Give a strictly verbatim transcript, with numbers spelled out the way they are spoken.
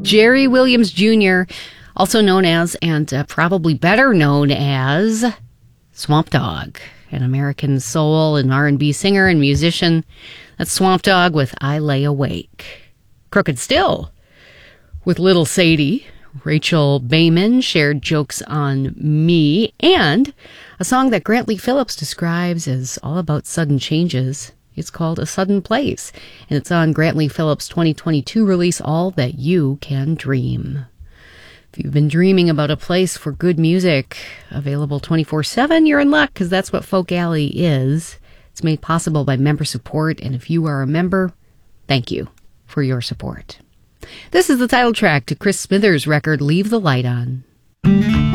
Jerry Williams Junior, also known as, and uh, probably better known as, Swamp Dogg, an American soul and R and B singer and musician. That's Swamp Dogg with I Lay Awake. Crooked Still with Little Sadie. Rachel Bayman shared Jokes on Me, and a song that Grantley Phillips describes as all about sudden changes. It's called A Sudden Place, and it's on Grantley Phillips' twenty twenty-two release, All That You Can Dream. If you've been dreaming about a place for good music, available twenty-four seven, you're in luck, because that's what Folk Alley is. It's made possible by member support, and if you are a member, thank you for your support. This is the title track to Chris Smithers' record, Leave the Light On.